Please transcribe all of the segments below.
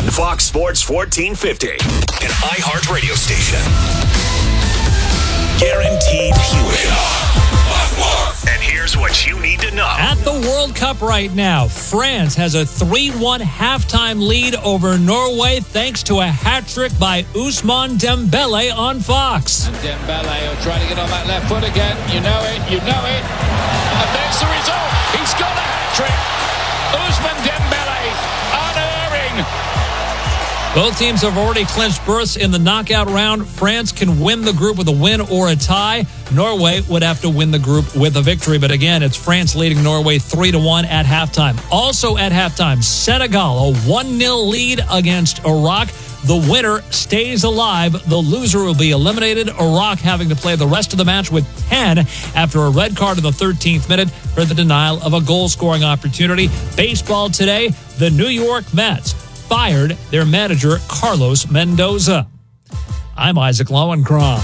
Fox Sports 1450, an iHeart radio station. Guaranteed humor. And here's what you need to know. At the World Cup right now, France has a 3-1 halftime lead over Norway thanks to a hat trick by Ousmane Dembele on Fox. And Dembele will try to get on that left foot again. You know it. And there's the result. He's got a hat trick. Ousmane Dembele, unerring. Both teams have already clinched berths in the knockout round. France can win the group with a win or a tie. Norway would have to win the group with a victory. But again, it's France leading Norway 3-1 at halftime. Also at halftime, Senegal, a 1-0 lead against Iraq. The winner stays alive. The loser will be eliminated. Iraq having to play the rest of the match with 10 after a red card in the 13th minute for the denial of a goal-scoring opportunity. Baseball today, the New York Mets fired their manager, Carlos Mendoza. I'm Isaac Lowenkron.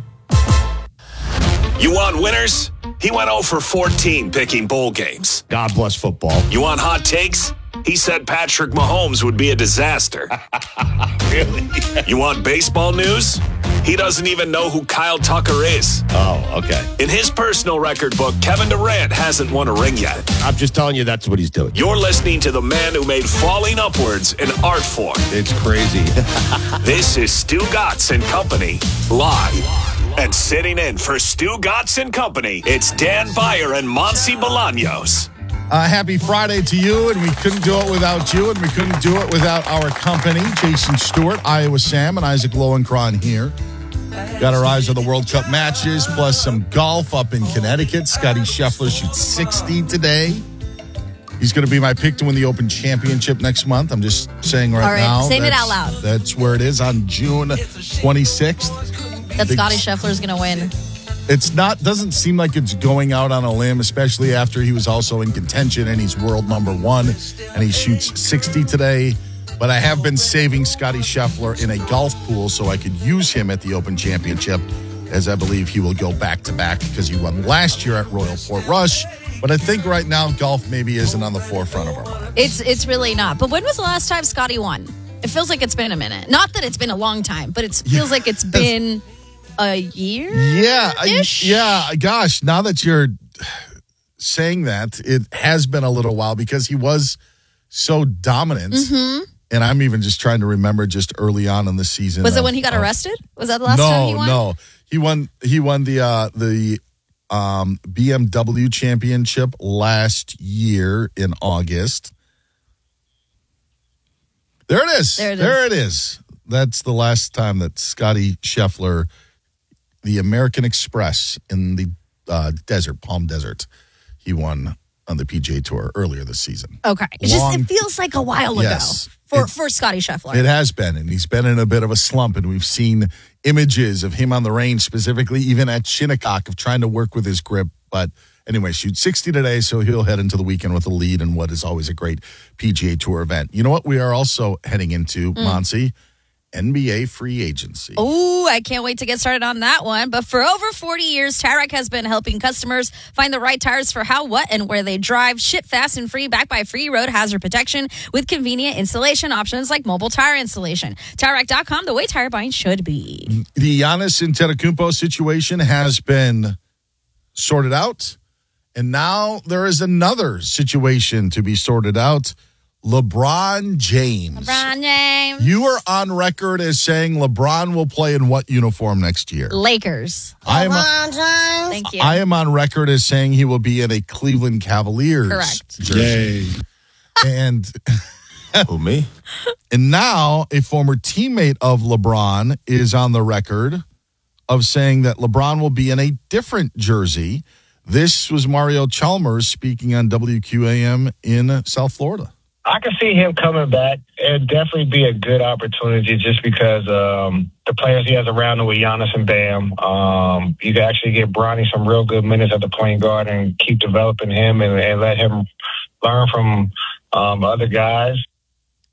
You want winners? He went 0 for 14 picking bowl games. God bless football. You want hot takes? He said Patrick Mahomes would be a disaster. Really? You want baseball news? He doesn't even know who Kyle Tucker is. Oh, okay. In his personal record book, Kevin Durant hasn't won a ring yet. I'm just telling you that's what he's doing. You're listening to the man who made falling upwards an art form. It's crazy. This is Stu Gatz and Company, live. And sitting in for Stu Gatz and Company, it's Dan Beyer and Monsi Bolaños. Happy Friday to you, and we couldn't do it without you, and we couldn't do it without our company. Jason Stewart, Iowa Sam, and Isaac Lowenkron here. Got our eyes on the World Cup matches, plus some golf up in Connecticut. Scotty Scheffler shoots 60 today. He's going to be my pick to win the Open Championship next month. I'm just saying right now. Saying it out loud. That's where it is on June 26th. That Scotty Scheffler is going to win. It's not, doesn't seem like it's going out on a limb, especially after he was also in contention and he's world number one and he shoots 60 today. But I have been saving Scotty Scheffler in a golf pool so I could use him at the Open Championship, as I believe he will go back-to-back because he won last year at Royal Portrush. But I think right now golf maybe isn't on the forefront of our mind. It's really not. But when was the last time Scotty won? It feels like it's been a minute. Not that it's been a long time, but it feels like it's been a year? Yeah. Gosh, now that you're saying that, it has been a little while because he was so dominant. Mm-hmm. And I'm even just trying to remember just early on in the season. Was it when he got arrested? Was that the last time he won? No. He won the BMW championship last year in August. There it is. That's the last time that Scotty Scheffler, the American Express in the Palm Desert, he won on the PGA Tour earlier this season. Okay. It feels like a while ago for Scotty Scheffler. It has been, and he's been in a bit of a slump, and we've seen images of him on the range, specifically even at Shinnecock, of trying to work with his grip. But anyway, shoots 60 today, so he'll head into the weekend with a lead in what is always a great PGA Tour event. You know what we are also heading into, Monsi? NBA free agency. Oh, I can't wait to get started on that one. But for over 40 years, Tarek has been helping customers find the right tires for how, what, and where they drive. Ship fast and free, backed by free road hazard protection with convenient installation options like mobile tire installation. Tarek.com, the way tire buying should be. The Giannis Antetokounmpo situation has been sorted out, and now there is another situation to be sorted out. LeBron James. You are on record as saying LeBron will play in what uniform next year? Lakers. Thank you. I am on record as saying he will be in a Cleveland Cavaliers jersey. Yay. And Who, me? And now a former teammate of LeBron is on the record of saying that LeBron will be in a different jersey. This was Mario Chalmers speaking on WQAM in South Florida. I can see him coming back. It'd definitely be a good opportunity just because the players he has around him with Giannis and Bam. You can actually get Bronny some real good minutes at the point guard and keep developing him and let him learn from other guys.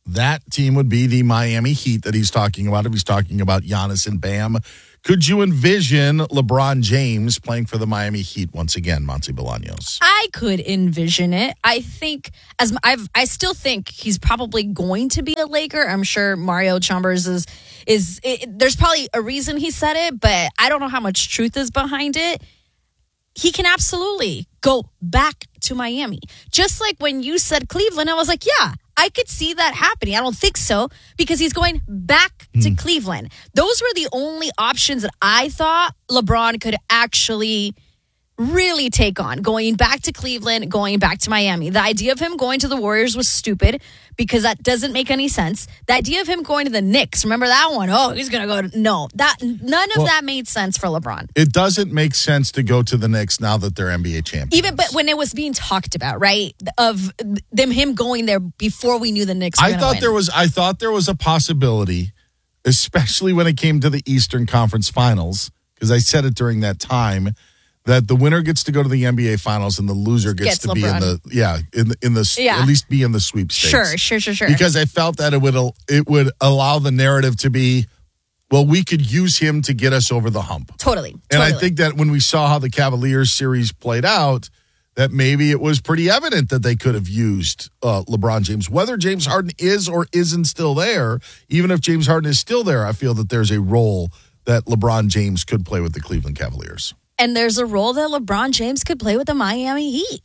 That team would be the Miami Heat that he's talking about. If he's talking about Giannis and Bam, could you envision LeBron James playing for the Miami Heat once again, Monty Bolaños? I could envision it. I think I still think he's probably going to be a Laker. I'm sure Mario Chalmers is there's probably a reason he said it, but I don't know how much truth is behind it. He can absolutely go back to Miami. Just like when you said Cleveland, I was like, yeah, I could see that happening. I don't think so because he's going back to Cleveland. Those were the only options that I thought LeBron could actually really take on. Going back to Cleveland, going back to Miami. The idea of him going to the Warriors was stupid because that doesn't make any sense. The idea of him going to the Knicks, remember that one? Oh, he's going to go to... No, none of that made sense for LeBron. It doesn't make sense to go to the Knicks now that they're NBA champions. But when it was being talked about, right, of him going there before we knew the Knicks were I thought there was a possibility, especially when it came to the Eastern Conference Finals, because I said it during that time, that the winner gets to go to the NBA Finals and the loser gets to LeBron. be in the at least be in the sweepstakes. Sure. Because I felt that it would allow the narrative to be, well, we could use him to get us over the hump. Totally. And I think that when we saw how the Cavaliers series played out, that maybe it was pretty evident that they could have used LeBron James. Whether James Harden is or isn't still there, even if James Harden is still there, I feel that there's a role that LeBron James could play with the Cleveland Cavaliers. And there's a role that LeBron James could play with the Miami Heat.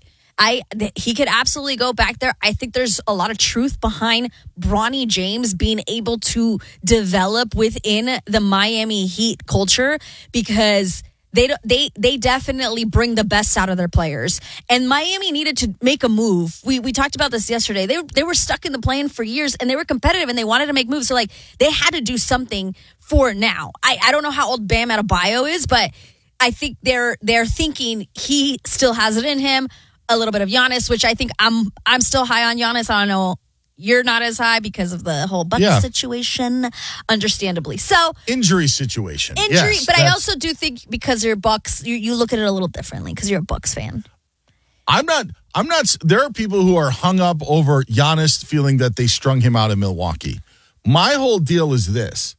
He could absolutely go back there. I think there's a lot of truth behind Bronny James being able to develop within the Miami Heat culture because they definitely bring the best out of their players. And Miami needed to make a move. We talked about this yesterday. They were stuck in the play-in for years and they were competitive and they wanted to make moves. So they had to do something for now. I don't know how old Bam Adebayo is, but I think they're thinking he still has it in him. A little bit of Giannis, which I think I'm still high on Giannis. I don't know. You're not as high because of the whole Bucks situation, understandably. So injury situation. Yes, but I also do think because you're Bucks, you look at it a little differently because you're a Bucks fan. I'm not. There are people who are hung up over Giannis feeling that they strung him out in Milwaukee. My whole deal is this: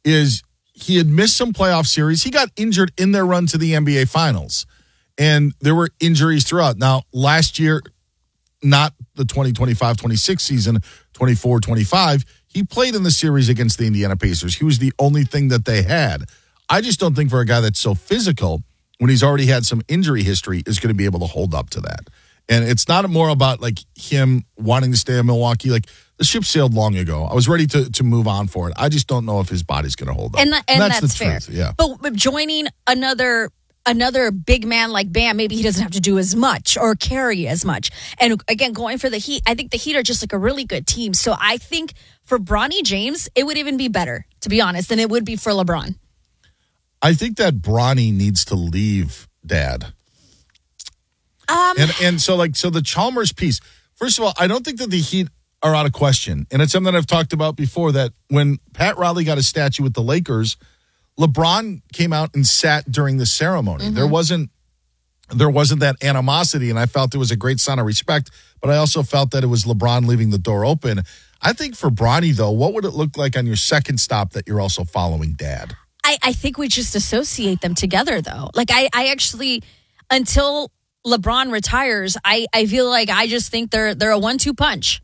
he had missed some playoff series. He got injured in their run to the NBA Finals, and there were injuries throughout. Now, last year, not the 2025-26 season, 24-25, he played in the series against the Indiana Pacers. He was the only thing that they had. I just don't think for a guy that's so physical, when he's already had some injury history, is going to be able to hold up to that. And it's not more about him wanting to stay in Milwaukee. The ship sailed long ago. I was ready to move on for it. I just don't know if his body's going to hold up. And that's the fair. Truth, yeah. But joining another big man like Bam, maybe he doesn't have to do as much or carry as much. And again, going for the Heat, I think the Heat are just a really good team. So I think for Bronny James, it would even be better, to be honest, than it would be for LeBron. I think that Bronny needs to leave Dad. So the Chalmers piece. First of all, I don't think that the Heat are out of question. And it's something I've talked about before, that when Pat Riley got a statue with the Lakers, LeBron came out and sat during the ceremony. Mm-hmm. There wasn't that animosity, and I felt it was a great sign of respect, but I also felt that it was LeBron leaving the door open. I think for Bronny, though, what would it look like on your second stop that you're also following Dad? I think we just associate them together, though. I actually, until LeBron retires, I feel like I just think they're a 1-2 punch.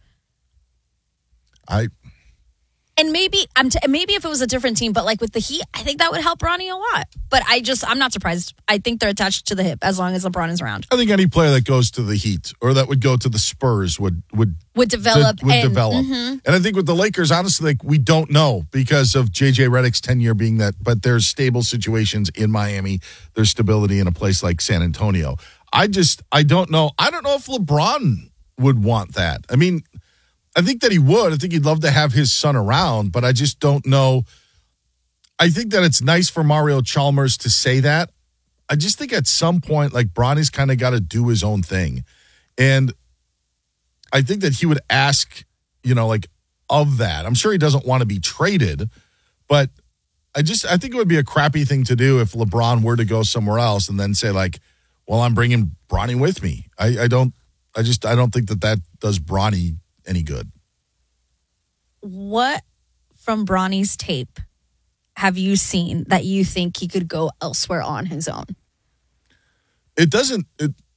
And maybe if it was a different team, but with the Heat, I think that would help Bronny a lot. But I'm not surprised. I think they're attached to the hip as long as LeBron is around. I think any player that goes to the Heat or that would go to the Spurs would develop. And I think with the Lakers, honestly, we don't know because of JJ Redick's tenure being that. But there's stable situations in Miami. There's stability in a place like San Antonio. I don't know. I don't know if LeBron would want that. I mean, I think that he would. I think he'd love to have his son around, but I just don't know. I think that it's nice for Mario Chalmers to say that. I just think at some point, Bronny's kind of got to do his own thing. And I think that he would ask, of that. I'm sure he doesn't want to be traded, but I think it would be a crappy thing to do if LeBron were to go somewhere else and then say, well, I'm bringing Bronny with me. I don't think that does Bronny any good. what from Bronny's tape have you seen that you think he could go elsewhere on his own? It doesn't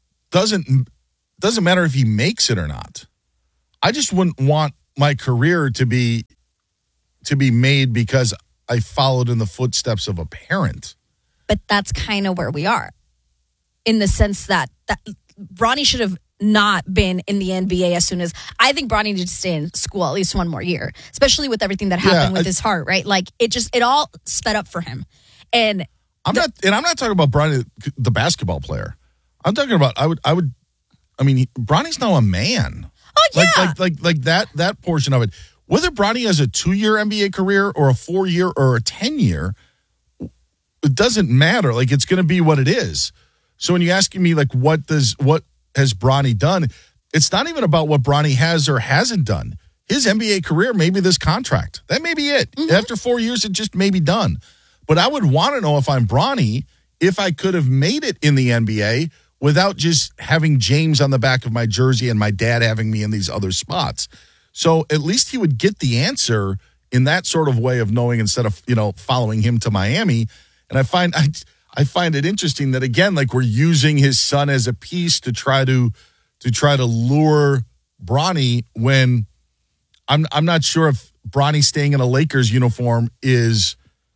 matter if he makes it or not. I just wouldn't want my career to be made because I followed in the footsteps of a parent. But that's kind of where we are, in the sense that Bronny should have not been in the NBA as soon as. I think Bronny needed to stay in school at least one more year, especially with everything that happened with his heart, right? Like it all sped up for him. And I'm not talking about Bronny, the basketball player. I'm talking about Bronny's now a man. Oh yeah, like that portion of it. Whether Bronny has a 2-year NBA career or a 4-year or a 10-year, it doesn't matter. Like, it's going to be what it is. So when you're asking me, like, what has Bronny done? It's not even about what Bronny has or hasn't done. His NBA career may be this contract. That may be it. Mm-hmm. After 4 years, it just may be done. But I would want to know, if I'm Bronny, if I could have made it in the NBA without just having James on the back of my jersey and my dad having me in these other spots. So at least he would get the answer in that sort of way of knowing, instead of, following him to Miami. And I find it interesting that, again, like, we're using his son as a piece to try to lure Bronny, when I'm not sure if Bronny staying in a Lakers uniform is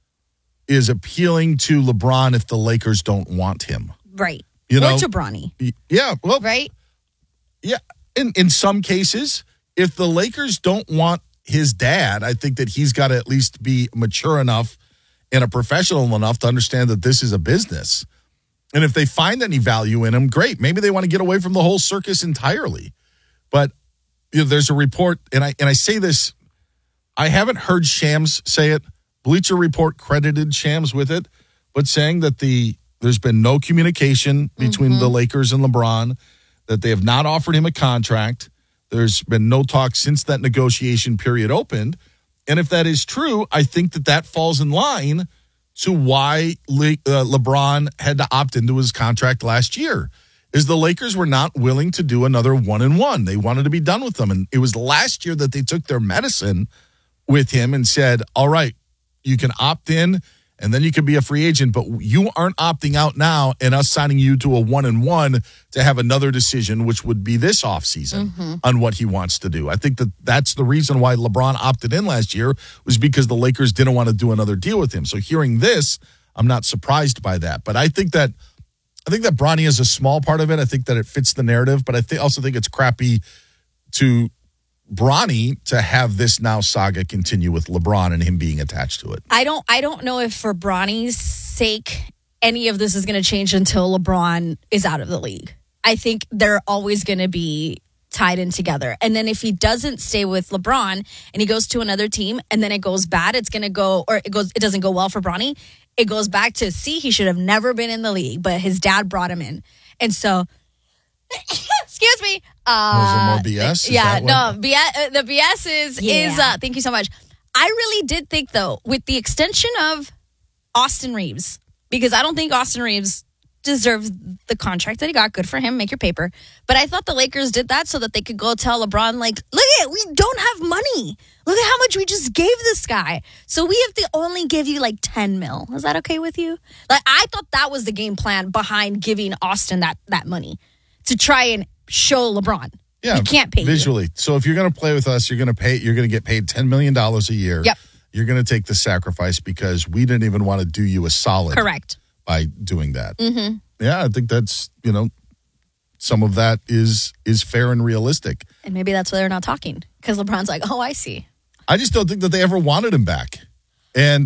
appealing to LeBron if the Lakers don't want him. Right. Or to Bronny. Yeah. Well, right. Yeah. In some cases, if the Lakers don't want his dad, I think that he's got to at least be mature enough and a professional enough to understand that this is a business. And if they find any value in him, great. Maybe they want to get away from the whole circus entirely. But there's a report, and I say this, I haven't heard Shams say it. Bleacher Report credited Shams with it, but saying that there's been no communication between the Lakers and LeBron, that they have not offered him a contract. There's been no talk since that negotiation period opened. And if that is true, I think that falls in line to why LeBron had to opt into his contract last year, is the Lakers were not willing to do another 1-1. They wanted to be done with them. And it was last year that they took their medicine with him and said, all right, you can opt in and then you can be a free agent, but you aren't opting out now, and us signing you to a 1-1 to have another decision, which would be this offseason on what he wants to do. I think that's the reason why LeBron opted in last year, was because the Lakers didn't want to do another deal with him. So hearing this, I'm not surprised by that. But I think that Bronny is a small part of it. I think that it fits the narrative, but I also think it's crappy to Bronny to have this now saga continue with LeBron and him being attached to it. I don't know if, for Bronny's sake, any of this is going to change until LeBron is out of the league. I think they're always going to be tied in together. And then if he doesn't stay with LeBron and he goes to another team and then it goes bad, it doesn't go well for Bronny. It goes back to, he should have never been in the league, but his dad brought him in. And so, excuse me. Was there more BS? The BS is thank you so much. I really did think, though, with the extension of Austin Reeves, because I don't think Austin Reeves deserves the contract that he got. Good for him. Make your paper. But I thought the Lakers did that so that they could go tell LeBron, like, look at it, we don't have money. Look at how much we just gave this guy. So we have to only give you like $10 million. Is that okay with you? Like, I thought that was the game plan behind giving Austin that money, to try and show LeBron. Yeah, we can't pay visually. You. So if you're going to play with us, you're going to get paid $10 million a year. Yep. You're going to take the sacrifice because we didn't even want to do you a solid. Correct. By doing that. Mm-hmm. Yeah, I think that's, some of that is fair and realistic. And maybe that's why they're not talking, because LeBron's like, oh, I see. I just don't think that they ever wanted him back. And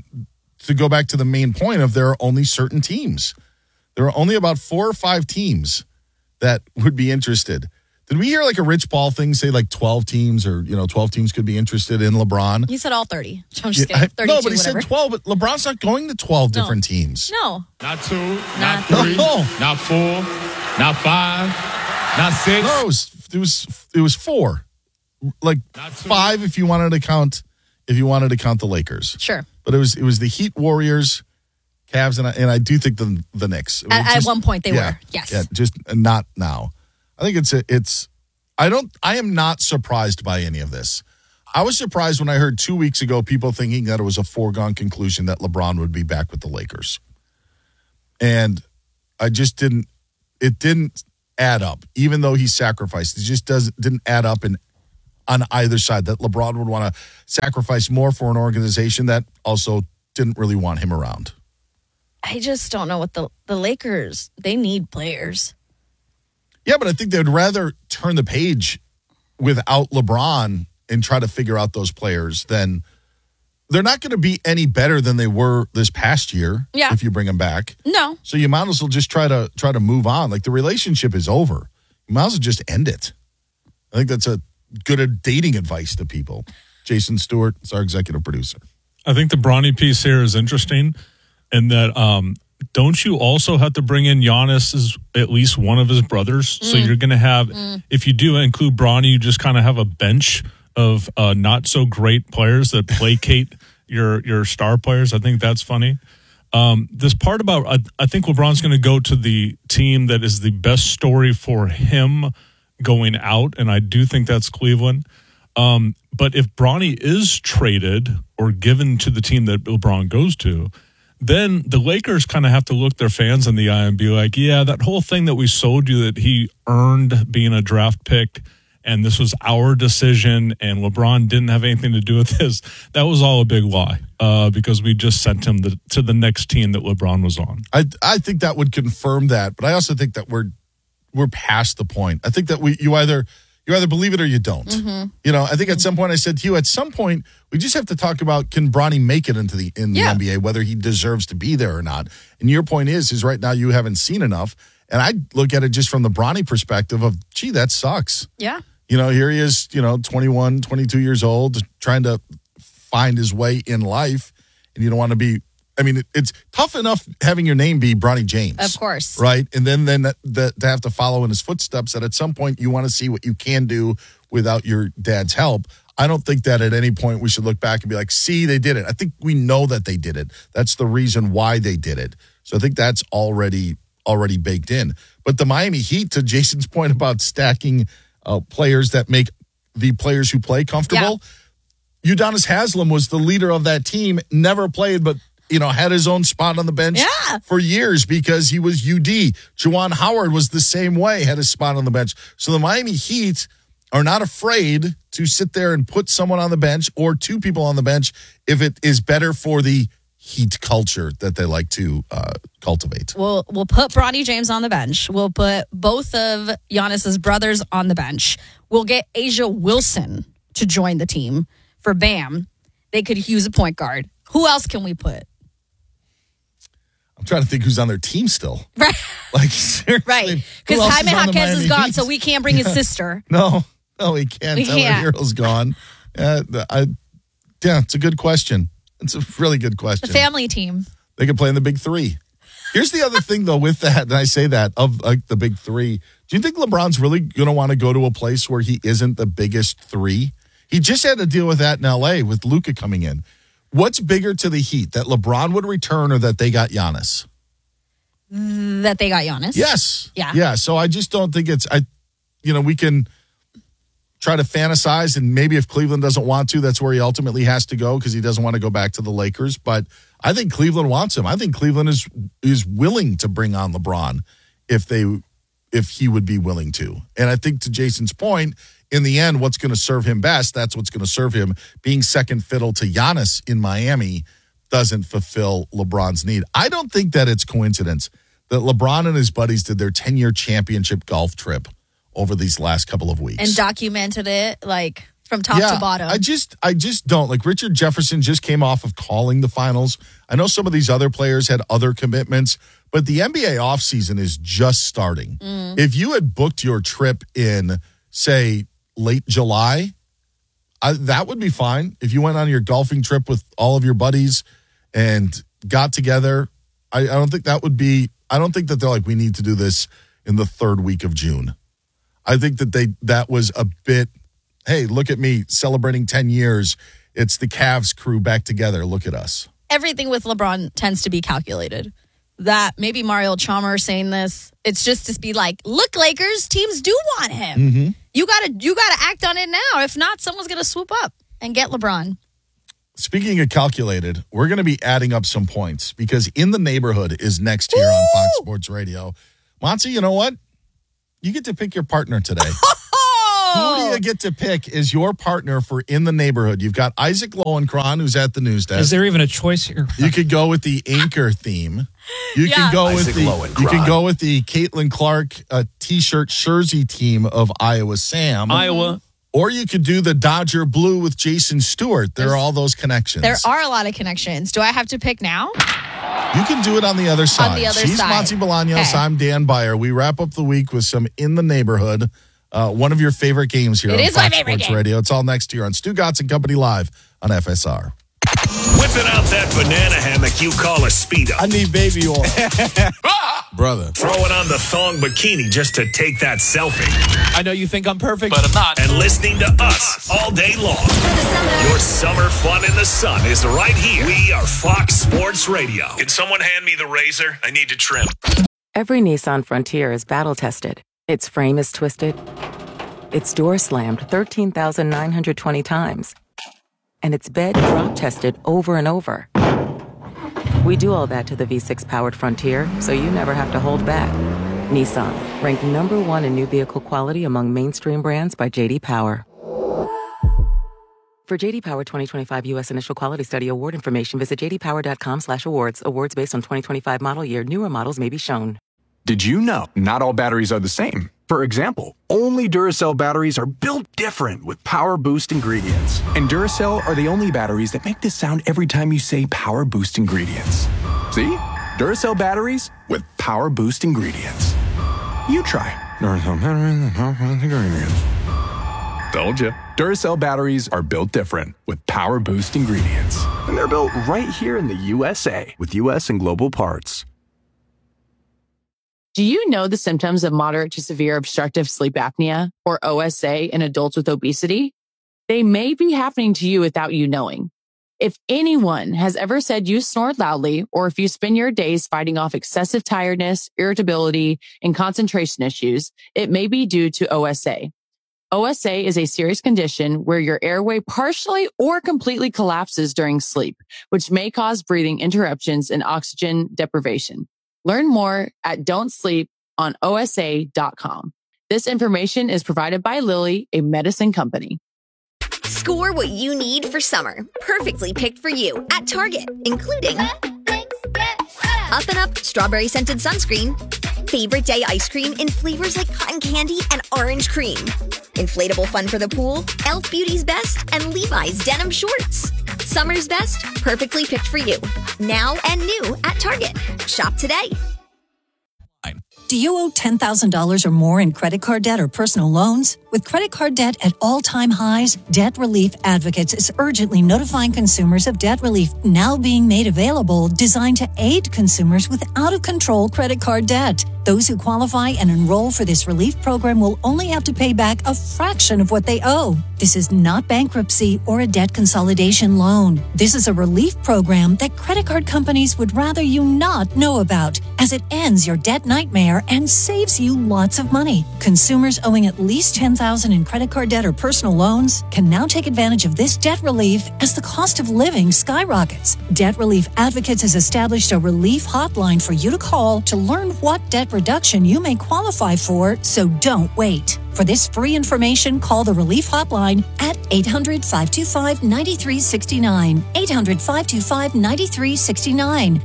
to go back to the main point of, there are only certain teams. There are only about 4 or 5 teams that would be interested. Did we hear like a Rich Paul thing say like 12 teams or, 12 teams could be interested in LeBron? He said all 30. I'm just kidding. 32, no, but he whatever. said 12, but LeBron's not going to 12 different teams. No. Not 2, not 3, not 4, not 5, not 6. No, it was 4. Like 5 if you wanted to count the Lakers. Sure. But it was the Heat, Warriors, Cavs, and I do think the Knicks. At one point they were. Yes. Yeah, just not now. I think I am not surprised by any of this. I was surprised when I heard 2 weeks ago people thinking that it was a foregone conclusion that LeBron would be back with the Lakers. And I just didn't add up. Even though he sacrificed, it just didn't add up on either side, that LeBron would want to sacrifice more for an organization that also didn't really want him around. I just don't know what the Lakers, they need players. Yeah, but I think they would rather turn the page without LeBron and try to figure out those players than they're not going to be any better than they were this past year. Yeah. If you bring them back. No. So you might as well just try to move on. Like, the relationship is over. You might as well just end it. I think that's a good dating advice to people. Jason Stewart is our executive producer. I think the Bronny piece here is interesting in that don't you also have to bring in Giannis as at least one of his brothers? So you're going to have, if you do include Bronny, you just kind of have a bench of not so great players that placate your star players. I think that's funny. This part about, I think LeBron's going to go to the team that is the best story for him going out, and I do think that's Cleveland. But if Bronny is traded or given to the team that LeBron goes to, then the Lakers kind of have to look their fans in the eye and be like, yeah, that whole thing that we sold you that he earned being a draft pick and this was our decision and LeBron didn't have anything to do with this, that was all a big lie because we just sent him to the next team that LeBron was on. I think that would confirm that, but I also think that we're past the point. I think that you either believe it or you don't. Mm-hmm. You know, I think at some point I said to you, at some point we just have to talk about, can Bronny make it into the NBA, whether he deserves to be there or not. And your point is right now you haven't seen enough. And I look at it just from the Bronny perspective of, gee, that sucks. Yeah. You know, here he is, 21, 22 years old, trying to find his way in life. And you don't want to be, I mean, it's tough enough having your name be Bronny James. Of course. Right? And then to have to follow in his footsteps, that at some point you want to see what you can do without your dad's help. I don't think that at any point we should look back and be like, see, they did it. I think we know that they did it. That's the reason why they did it. So I think that's already baked in. But the Miami Heat, to Jason's point about stacking players that make the players who play comfortable, Udonis Haslem was the leader of that team, never played, but had his own spot on the bench for years because he was UD. Juwan Howard was the same way, had his spot on the bench. So the Miami Heat are not afraid to sit there and put someone on the bench or two people on the bench if it is better for the Heat culture that they like to cultivate. We'll put Bronny James on the bench. We'll put both of Giannis's brothers on the bench. We'll get Asia Wilson to join the team for Bam. They could use a point guard. Who else can we put? I'm trying to think who's on their team still. Right. Like, seriously. Right. Because Jaime Jaquez is gone, so we can't bring his sister. No, he can't. We can't. Our hero's gone. It's a good question. It's a really good question. The family team. They could play in the big three. Here's the other thing, though, with that, and I say that, of like the big three. Do you think LeBron's really going to want to go to a place where he isn't the biggest three? He just had to deal with that in L.A. with Luka coming in. What's bigger to the Heat, that LeBron would return or that they got Giannis? That they got Giannis? Yes. Yeah. Yeah, so I just don't think it's, we can try to fantasize, and maybe if Cleveland doesn't want to, that's where he ultimately has to go because he doesn't want to go back to the Lakers. But I think Cleveland wants him. I think Cleveland is willing to bring on LeBron if he would be willing to. And I think to Jason's point, in the end, what's going to serve him best, that's what's going to serve him. Being second fiddle to Giannis in Miami doesn't fulfill LeBron's need. I don't think that it's coincidence that LeBron and his buddies did their 10-year championship golf trip over these last couple of weeks. And documented it, like, from top to bottom. I just don't. Like, Richard Jefferson just came off of calling the finals. I know some of these other players had other commitments, but the NBA offseason is just starting. If you had booked your trip in, say, late July, that would be fine. If you went on your golfing trip with all of your buddies and got together, I don't think that would be, I don't think that they're like, we need to do this in the third week of June. I think that was a bit, hey, look at me celebrating 10 years. It's the Cavs crew back together. Look at us. Everything with LeBron tends to be calculated. That maybe Mario Chalmers saying this, it's just to be like, look, Lakers, teams do want him. You gotta act on it now. If not, someone's gonna swoop up and get LeBron. Speaking of calculated, we're going to be adding up some points because In the Neighborhood is next here on Fox Sports Radio. Monty, you know what? You get to pick your partner today. Who do you get to pick as your partner for In the Neighborhood? You've got Isaac Lowenkron, who's at the news desk. Is there even a choice here? You could go with the anchor theme. You can go with the Caitlin Clark T-shirt jersey team of Iowa Sam. Iowa. Or you could do the Dodger blue with Jason Stewart. There are all those connections. There are a lot of connections. Do I have to pick now? You can do it on the other side. On the other She's side. Monty Bolaños. Okay. I'm Dan Byer. We wrap up the week with some In the Neighborhood. One of your favorite games here It on is my Fox favorite Sports game. Radio. It's all next year on Stu Gotts and Company Live on FSR. Whipping out that banana hammock you call a Speedo. I need baby oil. Brother. Throwing on the thong bikini just to take that selfie. I know you think I'm perfect, but I'm not. And listening to us all day long. Your summer fun in the sun is right here. We are Fox Sports Radio. Can someone hand me the razor? I need to trim. Every Nissan Frontier is battle-tested. Its frame is twisted. Its door slammed 13,920 times. And its bed drop-tested over and over. We do all that to the V6-powered Frontier, so you never have to hold back. Nissan, ranked #1 in new vehicle quality among mainstream brands by J.D. Power. For J.D. Power 2025 U.S. Initial Quality Study award information, visit jdpower.com/awards. Awards based on 2025 model year. Newer models may be shown. Did you know not all batteries are the same? For example, only Duracell batteries are built different with Power Boost ingredients. And Duracell are the only batteries that make this sound every time you say Power Boost ingredients. See? Duracell batteries with Power Boost ingredients. You try. Duracell batteries with Power Boost ingredients. Told you. Duracell batteries are built different with Power Boost ingredients. And they're built right here in the USA with US and global parts. Do you know the symptoms of moderate to severe obstructive sleep apnea, or OSA, in adults with obesity? They may be happening to you without you knowing. If anyone has ever said you snore loudly, or if you spend your days fighting off excessive tiredness, irritability, and concentration issues, it may be due to OSA. OSA is a serious condition where your airway partially or completely collapses during sleep, which may cause breathing interruptions and oxygen deprivation. Learn more at don'tsleeponosa.com. This information is provided by Lilly, a medicine company. Score what you need for summer. Perfectly picked for you at Target, including Up and Up strawberry scented sunscreen, favorite day ice cream in flavors like cotton candy and orange cream, inflatable fun for the pool, Elf Beauty's Best, and Levi's denim shorts. Summer's best, perfectly picked for you. Now and new at Target. Shop today. Do you owe $10,000 or more in credit card debt or personal loans? With credit card debt at all-time highs, Debt Relief Advocates is urgently notifying consumers of debt relief now being made available, designed to aid consumers with out-of-control credit card debt. Those who qualify and enroll for this relief program will only have to pay back a fraction of what they owe. This is not bankruptcy or a debt consolidation loan. This is a relief program that credit card companies would rather you not know about, as it ends your debt nightmare and saves you lots of money. Consumers owing at least $10,000 in credit card debt or personal loans can now take advantage of this debt relief as the cost of living skyrockets. Debt Relief Advocates has established a relief hotline for you to call to learn what debt reduction you may qualify for, so don't wait. For this free information, call the Relief Hotline at 800-525-9369. 800-525-9369.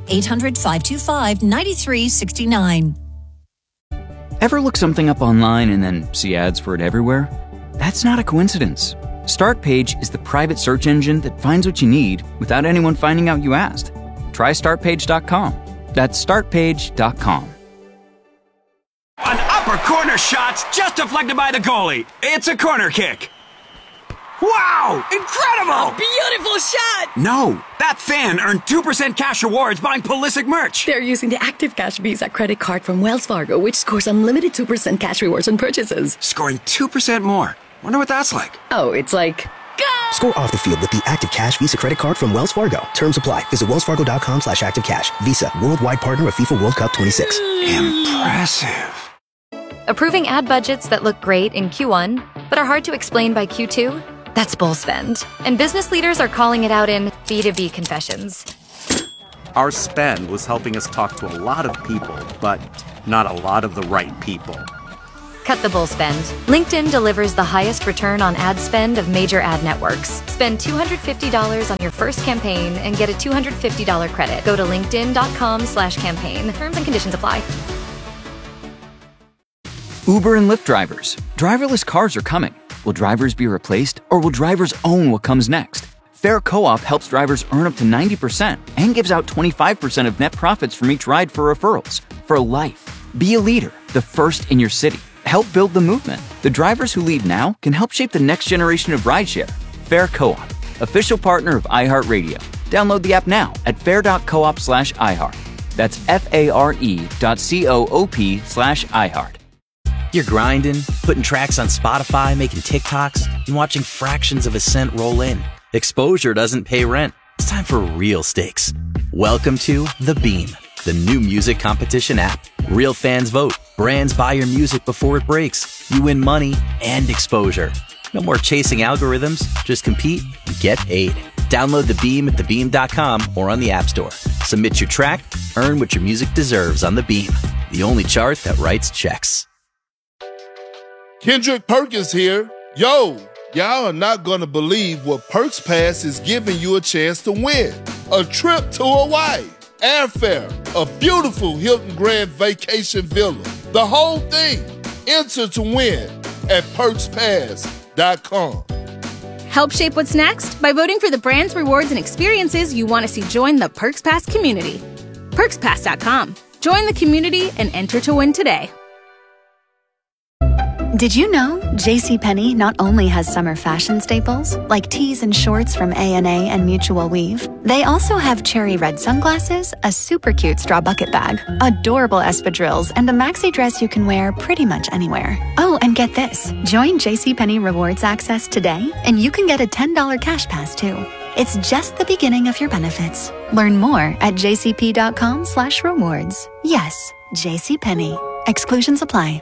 800-525-9369. Ever look something up online and then see ads for it everywhere? That's not a coincidence. Startpage is the private search engine that finds what you need without anyone finding out you asked. Try startpage.com. That's startpage.com. An upper corner shot's just deflected by the goalie. It's a corner kick. Wow! Incredible! Beautiful shot! No, that fan earned 2% cash rewards buying Pulisic merch. They're using the Active Cash Visa credit card from Wells Fargo, which scores unlimited 2% cash rewards on purchases. Scoring 2% more. Wonder what that's like. Oh, it's like... Score off the field with the Active Cash Visa credit card from Wells Fargo. Terms apply. Visit wellsfargo.com/activecash. Visa, worldwide partner of FIFA World Cup 26. Impressive. Approving ad budgets that look great in Q1, but are hard to explain by Q2? That's bull spend. And business leaders are calling it out in B2B confessions. Our spend was helping us talk to a lot of people, but not a lot of the right people. Cut the bull spend. LinkedIn delivers the highest return on ad spend of major ad networks. Spend $250 on your first campaign and get a $250 credit. Go to linkedin.com/campaign. Terms and conditions apply. Uber and Lyft drivers. Driverless cars are coming. Will drivers be replaced, or will drivers own what comes next? Fair Co-op helps drivers earn up to 90% and gives out 25% of net profits from each ride for referrals. For life. Be a leader, the first in your city. Help build the movement. The drivers who lead now can help shape the next generation of rideshare. Fair Co-op, official partner of iHeartRadio. Download the app now at fair.coop/iHeart. That's FARE.coop/iHeart. You're grinding, putting tracks on Spotify, making TikToks, and watching fractions of a cent roll in. Exposure doesn't pay rent. It's time for real stakes. Welcome to The Beam, the new music competition app. Real fans vote. Brands buy your music before it breaks. You win money and exposure. No more chasing algorithms. Just compete and get paid. Download The Beam at thebeam.com or on the App Store. Submit your track, earn what your music deserves on The Beam, the only chart that writes checks. Kendrick Perkins here. Yo, y'all are not going to believe what Perks Pass is giving you a chance to win. A trip to Hawaii, airfare, a beautiful Hilton Grand Vacation Villa. The whole thing. Enter to win at PerksPass.com. Help shape what's next by voting for the brands, rewards, and experiences you want to see join the Perks Pass community. PerksPass.com. Join the community and enter to win today. Did you know JCPenney not only has summer fashion staples like tees and shorts from A&A and Mutual Weave, they also have cherry red sunglasses, a super cute straw bucket bag, adorable espadrilles, and a maxi dress you can wear pretty much anywhere. Oh, and get this. Join JCPenney Rewards Access today, and you can get a $10 cash pass too. It's just the beginning of your benefits. Learn more at jcp.com/rewards. Yes, JCPenney. Exclusions apply.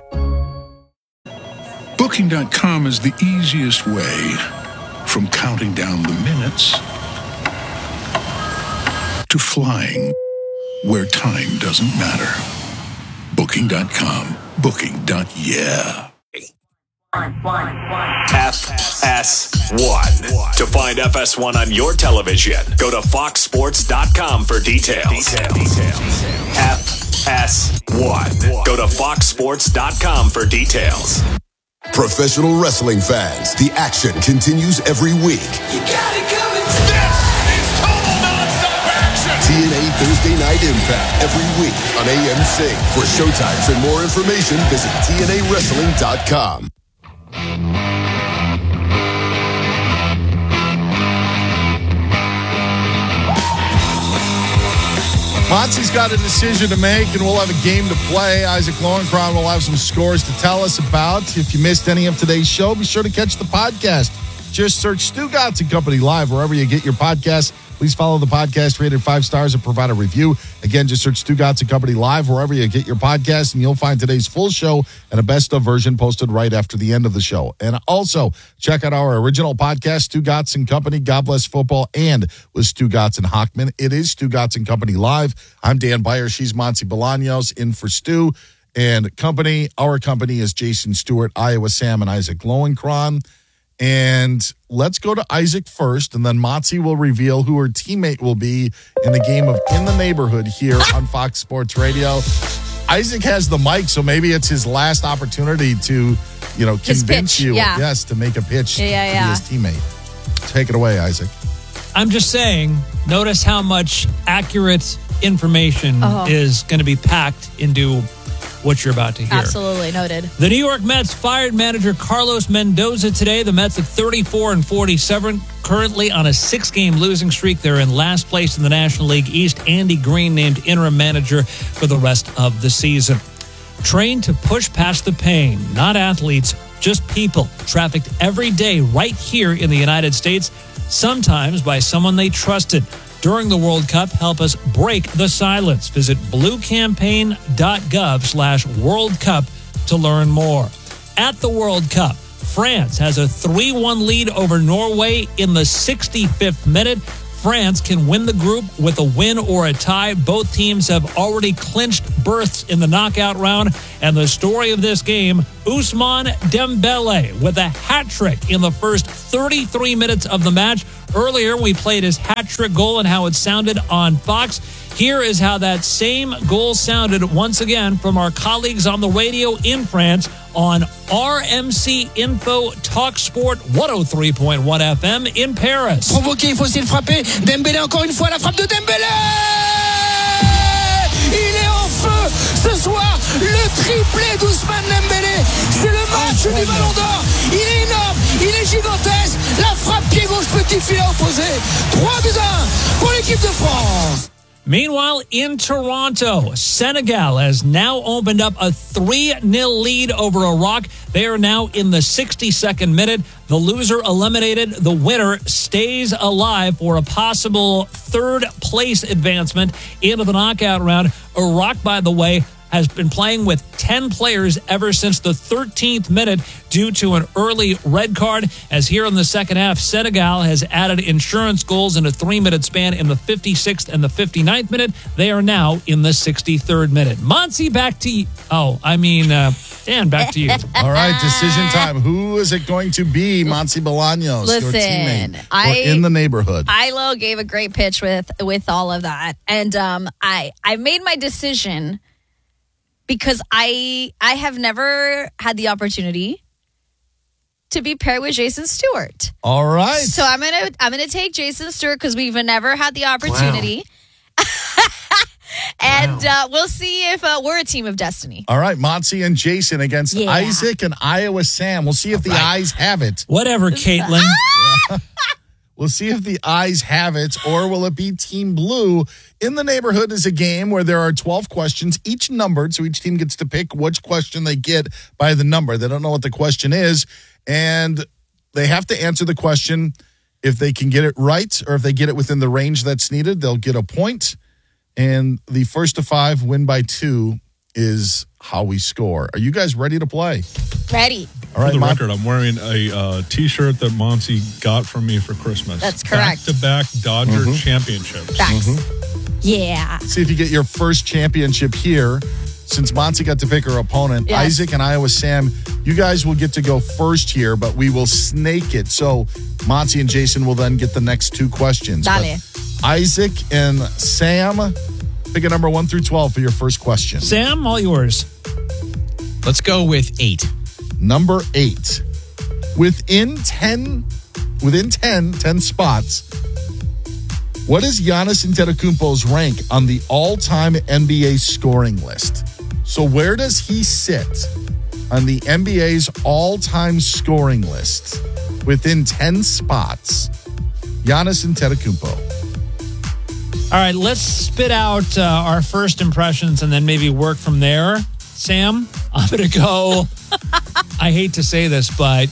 Booking.com is the easiest way from counting down the minutes to flying where time doesn't matter. Booking.com. Booking.yeah. FS1. To find FS1 on your television, go to foxsports.com for details. FS1. Go to foxsports.com for details. Professional wrestling fans, the action continues every week. You got it coming. This is total non-stop action. TNA Thursday Night Impact every week on AMC. For showtimes and more information, visit TNAWrestling.com. Monty's got a decision to make, and we'll have a game to play. Isaac Lowenkron will have some scores to tell us about. If you missed any of today's show, be sure to catch the podcast. Just search Stu Gatz and Company Live wherever you get your podcasts. Please follow the podcast, rated 5 stars, and provide a review. Again, just search Stu Gatz and Company Live wherever you get your podcast, and you'll find today's full show and a best-of version posted right after the end of the show. And also, check out our original podcast, Stu Gatz and Company, God Bless Football, and with Stu Gatz and Hockman. It is Stu Gatz and Company Live. I'm Dan Beyer. She's Monty Bolaños in for Stu and Company. Our company is Jason Stewart, Iowa Sam, and Isaac Lowenkron. And let's go to Isaac first, and then Motzi will reveal who her teammate will be in the game of In the Neighborhood here on Fox Sports Radio. Isaac has the mic, so maybe it's his last opportunity to, convince you, yes, to make a pitch to be his teammate. Take it away, Isaac. I'm just saying, notice how much accurate information is going to be packed into what you're about to hear. Absolutely noted. The New York Mets fired manager Carlos Mendoza today. The Mets at 34-47, currently on a 6-game losing streak. They're in last place in the National League East. Andy Green named interim manager for the rest of the season. Trained to push past the pain, not athletes, just people, trafficked every day right here in the United States, sometimes by someone they trusted. During the World Cup, help us break the silence. Visit bluecampaign.gov/World Cup to learn more. At the World Cup, France has a 3-1 lead over Norway in the 65th minute. France can win the group with a win or a tie. Both teams have already clinched berths in the knockout round. And the story of this game, Ousmane Dembele with a hat trick in the first 33 minutes of the match. Earlier, we played his hat trick goal and how it sounded on Fox. Here is how that same goal sounded once again from our colleagues on the radio in France on RMC Info Talk Sport 103.1 FM in Paris. Provoqué, il faut essayer de frapper. Dembélé encore une fois, la frappe de Dembélé! Il est en feu ce soir, le triplé d'Ousmane Dembélé. C'est le match du Ballon d'Or. Il est énorme, il est gigantesque. La frappe pied gauche, petit filet opposé. 3-1 pour l'équipe de France. Meanwhile, in Toronto, Senegal has now opened up a 3-0 lead over Iraq. They are now in the 62nd minute. The loser eliminated. The winner stays alive for a possible third-place advancement into the knockout round. Iraq, by the way, has been playing with 10 players ever since the 13th minute due to an early red card. As here in the second half, Senegal has added insurance goals in a 3-minute span in the 56th and the 59th minute. They are now in the 63rd minute. Monty, back to you. Dan, back to you. All right, decision time. Who is it going to be? Monty Bolaños, your teammate, or in the neighborhood? Ilo gave a great pitch with all of that. And I made my decision because I have never had the opportunity to be paired with Jason Stewart. All right. So I'm gonna take Jason Stewart because we've never had the opportunity. Wow. And we'll see if we're a team of destiny. All right, Monty and Jason against Isaac and Iowa Sam. We'll see if the eyes have it. Whatever, Caitlin. We'll see if the eyes have it, or will it be Team Blue? In the Neighborhood is a game where there are 12 questions, each numbered, so each team gets to pick which question they get by the number. They don't know what the question is, and they have to answer the question. If they can get it right, or if they get it within the range that's needed, they'll get a point. And the first to 5 win by 2 is how we score. Are you guys ready to play? Ready. All right, for the record, I'm wearing a T-shirt that Monty got from me for Christmas. That's correct. Back-to-back Dodger championships. Facts. Yeah. See if you get your first championship here. Since Monty got to pick her opponent, Yes. Isaac and Iowa Sam, you guys will get to go first here, but we will snake it. So Monty and Jason will then get the next 2 questions. Dale. But Isaac and Sam, pick a number 1 through 12 for your first question. Sam, all yours. Let's go with 8. Number 8. Within 10 spots, what is Giannis Antetokounmpo's rank on the all-time NBA scoring list? So where does he sit on the NBA's all-time scoring list? Within 10 spots, Giannis Antetokounmpo. All right, let's spit out our first impressions and then maybe work from there. Sam, I'm going to go, I hate to say this, but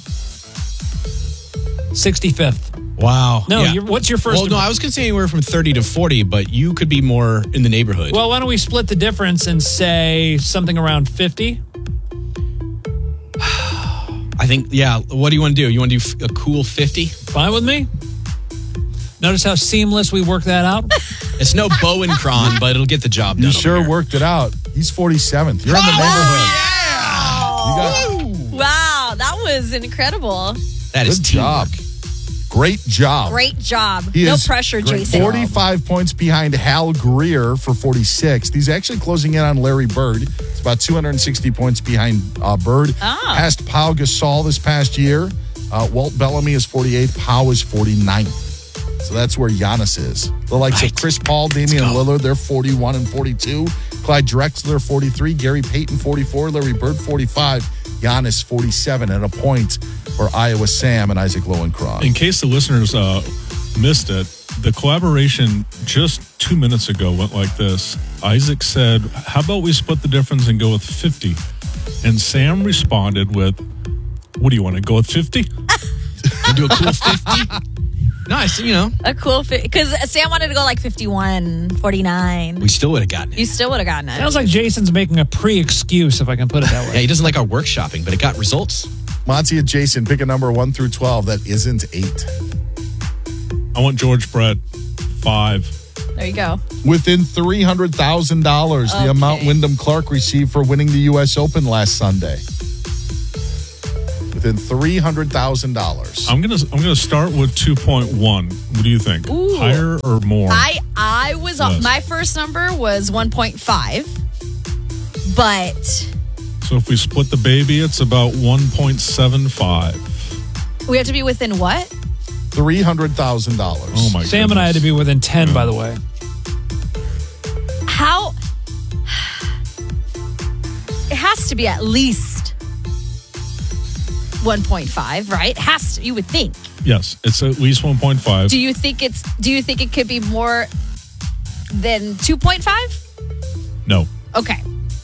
65th. Wow. No, Yeah. what's your first? Well, no, I was going to say anywhere from 30 to 40, but you could be more in the neighborhood. Well, why don't we split the difference and say something around 50? I think, yeah. What do you want to do? You want to do a cool 50? Fine with me. Notice how seamless we work that out? It's no Bowen Cron, but it'll get the job done. You sure worked it out. He's 47th. You're in the neighborhood. Wow, that was incredible. That is Good job. Great job. Great job. He No is pressure, great. Jason. 45 points behind Hal Greer for 46. He's actually closing in on Larry Bird. It's about 260 points behind Bird. Passed Pau Gasol this past year. Walt Bellamy is 48. Pau is 49th. So that's where Giannis is. The likes of Chris Paul, Damian Lillard, they're 41 and 42. Clyde Drexler, 43. Gary Payton, 44. Larry Bird, 45. Giannis, 47, and a point for Iowa Sam and Isaac Lowenkron. In case the listeners missed it, the collaboration just 2 minutes ago went like this. Isaac said, how about we split the difference and go with 50? And Sam responded with, what do you want to go with 50? Do a cool 50? Nice, you know. A cool because Sam wanted to go like 51, 49. We still would have gotten it. You still would have gotten it. Sounds like Jason's making a pre-excuse, if I can put it that way. Yeah, he doesn't like our workshopping, but it got results. Monty and Jason, pick a number 1 through 12 that isn't 8. I want George Brett 5. There you go. Within $300,000, the amount Wyndham Clark received for winning the U.S. Open last Sunday. Within $300,000. I'm gonna start with 2.1. What do you think? Ooh. Higher or more? I was Yes. my first number was 1.5, but So if we split the baby, it's about 1.75. we have to be within what? $300,000. Oh my! Sam and I had to be within 10, by the way. How? It has to be at least 1.5, right? Has to. You would think. Yes, it's at least 1.5. Do you think it could be more than 2.5? No. Okay.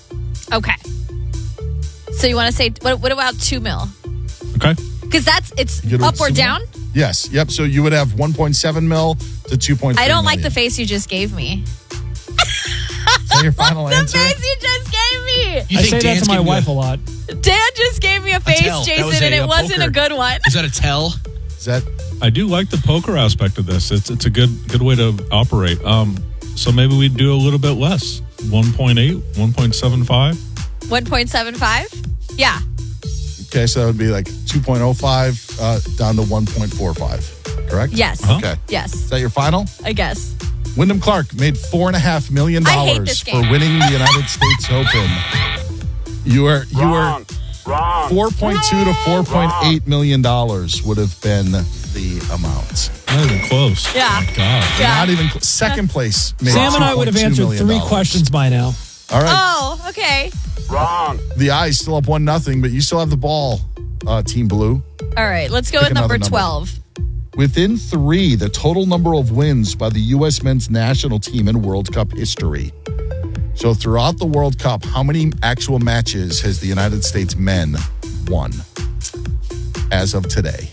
So you want to say what about 2 mil? Okay. Because it's You good up with or $2 down. million? Yes. Yep. So you would have 1.7 mil to 2.3 I don't like million. the face you just gave me. Is that your final The answer? face you just gave me. I say that to my wife a lot. Dan just gave me a face, tell. That was Jason, and a it wasn't poker. a good one. Is that a tell? Is that? I do like the poker aspect of this. It's a good way to operate. So maybe we do a little bit less. 1.8, 1.75. 1.75? Yeah. Okay, so that would be like 2.05 down to 1.45. Correct? Yes. Okay. Yes. Is that your final? I guess. Wyndham Clark made $4.5 million I hate this for game. winning the United States Open. You were 4.2 to 4.8 million dollars would have been the amount. Not even close. Yeah. Oh my God. Yeah. Not even second place. Made Sam and I would have $2.2 answered million. 3 questions by now. All right. Oh, okay. The Eyes still up 1-0, but you still have the ball, Team Blue. All right. Let's go Pick with number another number. 12. Within 3, the total number of wins by the U.S. men's national team in World Cup history. So throughout the World Cup, how many actual matches has the United States men won as of today?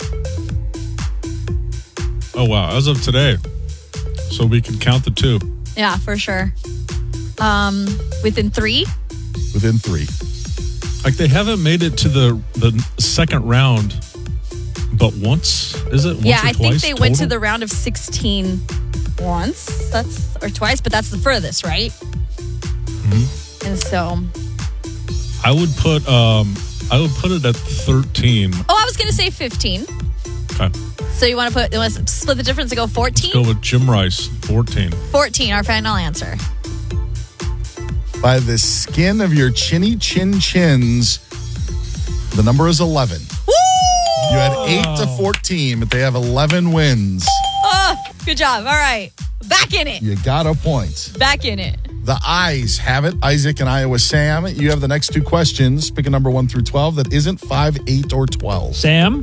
Oh wow! As of today, so we can count the 2. Yeah, for sure. Within 3? Within 3. Like they haven't made it to the second round, but once is it? Once Yeah, or I think twice they went to total? the round of 16 once. Or twice, but that's the furthest, right? Mm-hmm. And so, I would put it at 13. I was going to say 15. Okay. So you want to split the difference and go 14? Go with Jim Rice, 14. 14, our final answer. By the skin of your chinny chins, the number is 11. Woo! You had 8 to 14, but they have 11 wins. Oh, good job. All right. Back in it. You got a point. Back in it. The Eyes have it. Isaac and Iowa Sam. You have the next 2 questions. Pick a number 1 through 12 that isn't 5, 8, or 12. Sam?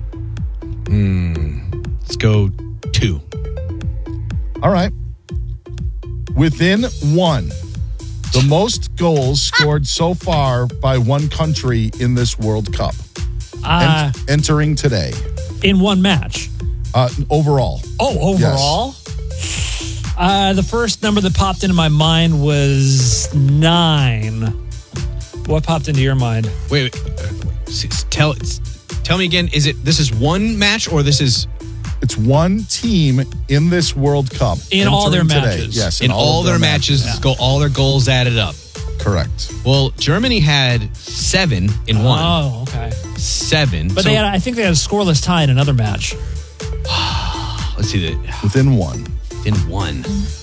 Let's go 2. All right. Within 1, the most goals scored so far by one country in this World Cup. Entering today. In one match? Overall. Oh, overall? Yes. The first number that popped into my mind was 9. What popped into your mind? Wait. Tell me again. This is one match or this is? It's one team in this World Cup. In all their today. matches. Yes. In all their matches, go all their goals added up. Correct. Well, Germany had 7 in one. Oh, okay. 7. But I think they had a scoreless tie in another match. Let's see that. Within 1. Within 1.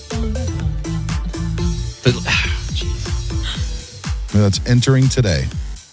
But, That's entering today.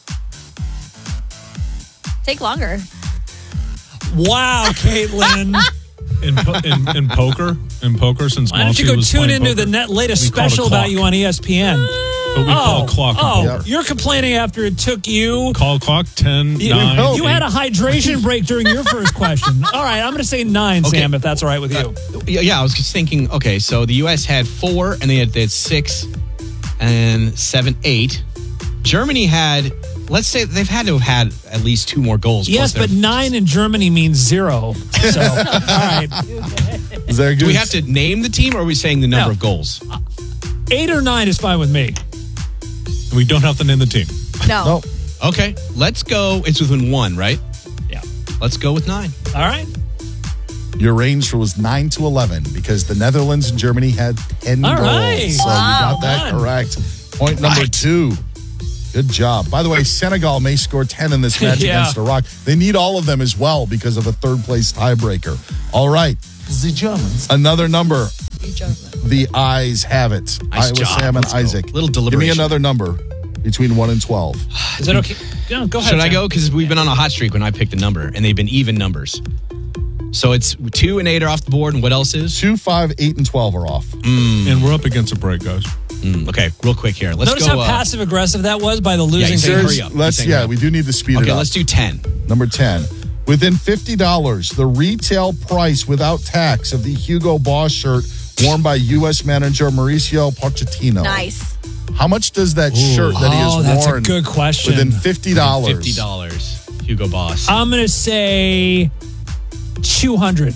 Take longer. Wow, Caitlin. In poker, since Why don't you Monty go was tune playing into poker, the latest we called a special clock. about you on ESPN? But we call a clock. in poker. You're complaining after it took you. Call a clock 10, 9. You had a hydration break during your first question. All right, I'm going to say 9, Okay. Sam, if that's all right with you. yeah, I was just thinking, okay, so the U.S. had 4, and they had 6, and 7, 8. Germany had, let's say, they've had to have had at least 2 more goals. Yes, but 9 in Germany means 0. So, all right. Is there Do we have to name the team, or are we saying the number of goals? 8 or 9 is fine with me. We don't have to name the team. No. Okay, let's go. It's within 1, right? Yeah. Let's go with 9. All right. Your range was 9 to 11 because the Netherlands and Germany had 10 All goals. right. So Wow, you got that done. correct. Point number 2. Good job. By the way, Senegal may score 10 in this match Yeah. against Iraq. They need all of them as well because of a third place tiebreaker. All right. The Germans. Another number. The eyes have it. Nice Iowa, job. Sam, and Let's go. Isaac. Little Give me deliberation. another number between 1 and 12. Is that okay? No, go ahead. Should I Sam. go? Because we've been on a hot streak when I picked a number, and they've been even numbers. So it's 2 and 8 are off the board, and what else is? 2, 5, 8, and 12 are off. And we're up against a break, guys. Okay, real quick here. Let's Notice go. how passive aggressive that was by the losing he's saying team. hurry up. We do need to speed it up. Okay, let's do 10. Number 10. Within $50, the retail price without tax of the Hugo Boss shirt worn by U.S. manager Mauricio Pochettino. Nice. How much does that shirt that he has that's worn a good question. within $50? $50. Hugo Boss. I'm going to say 200.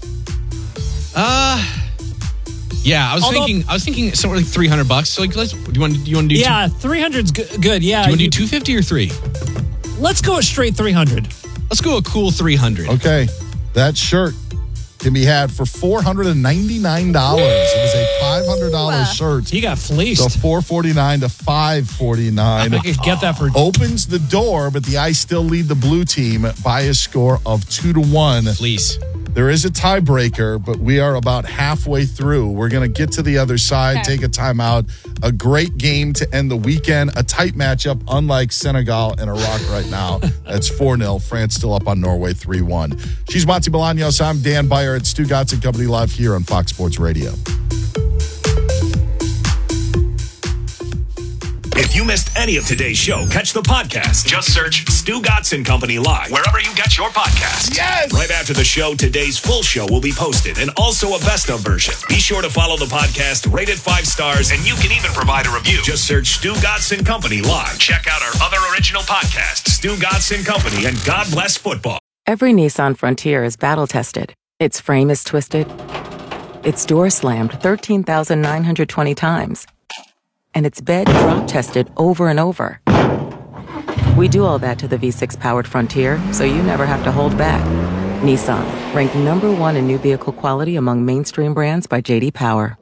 Yeah, I was thinking somewhere like $300. So like, do you want to do? Yeah, 300's good. Yeah. Do you want to do 250 or 3? Let's go a straight 300. Let's go a cool 300. Okay. That shirt can be had for $499. It is a $500 shirt. He got fleeced. So $449 to $549. I could get that for opens the door, but the Ice still lead the blue team by a score of 2-1. Fleece. There is a tiebreaker, but we are about halfway through. We're going to get to the other side, take a timeout. A great game to end the weekend. A tight matchup, unlike Senegal and Iraq right now. That's 4-0. France still up on Norway 3-1. She's Monty Bolaños. I'm Dan Beyer at Stu Gotts and Company live here on Fox Sports Radio. If you missed any of today's show, catch the podcast. Just search Stu Gotts and Company Live wherever you get your podcasts. Yes! Right after the show, today's full show will be posted and also a best of version. Be sure to follow the podcast, rate it 5 stars, and you can even provide a review. Just search Stu Gotts and Company Live. Check out our other original podcasts, Stu Gotts and Company and God Bless Football. Every Nissan Frontier is battle-tested. Its frame is twisted. Its door slammed 13,920 times. And its bed drop tested over and over. We do all that to the V6 powered Frontier, so you never have to hold back. Nissan, ranked number 1 in new vehicle quality among mainstream brands by J.D. Power.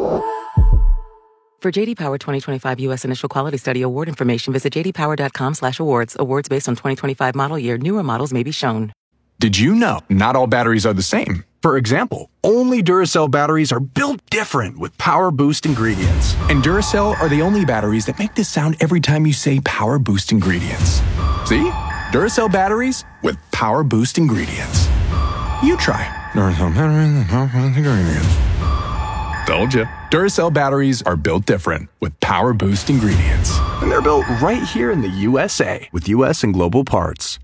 For J.D. Power 2025 U.S. Initial Quality Study Award information, visit jdpower.com/awards. Awards based on 2025 model year. Newer models may be shown. Did you know not all batteries are the same? For example, only Duracell batteries are built different with Power Boost ingredients. And Duracell are the only batteries that make this sound every time you say Power Boost ingredients. See? Duracell batteries with Power Boost ingredients. You try. Duracell batteries with Power Boost ingredients. Told you. Duracell batteries are built different with Power Boost ingredients. And they're built right here in the USA with US and global parts.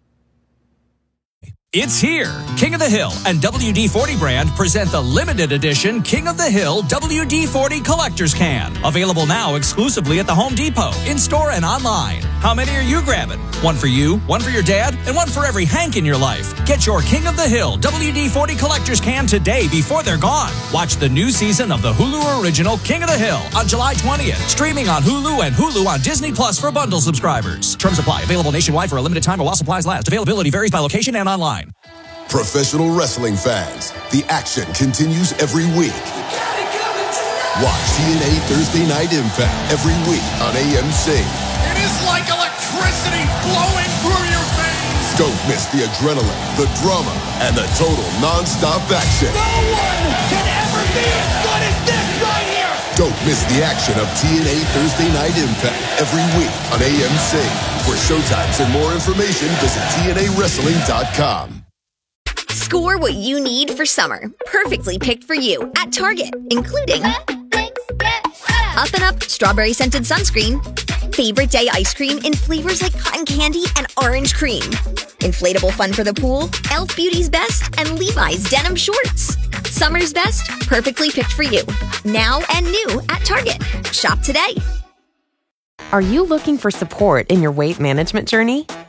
It's here. King of the Hill and WD-40 brand present the limited edition King of the Hill WD-40 Collector's Can. Available now exclusively at the Home Depot, in-store and online. How many are you grabbing? One for you, one for your dad, and one for every Hank in your life. Get your King of the Hill WD-40 Collector's Can today before they're gone. Watch the new season of the Hulu original King of the Hill on July 20th. Streaming on Hulu and Hulu on Disney Plus for bundle subscribers. Terms apply. Available nationwide for a limited time while supplies last. Availability varies by location and online. Professional wrestling fans, the action continues every week. Watch TNA Thursday Night Impact every week on AMC. It is like electricity flowing through your veins. Don't miss the adrenaline, the drama, and the total non-stop action. No one can ever be as good as this right here. Don't miss the action of TNA Thursday Night Impact every week on AMC. For showtimes and more information, visit TNAWrestling.com. Score what you need for summer. Perfectly picked for you at Target, including Up and Up strawberry scented sunscreen, favorite day ice cream in flavors like cotton candy and orange cream, inflatable fun for the pool, Elf Beauty's Best, and Levi's denim shorts. Summer's best, perfectly picked for you. Now and new at Target. Shop today. Are you looking for support in your weight management journey?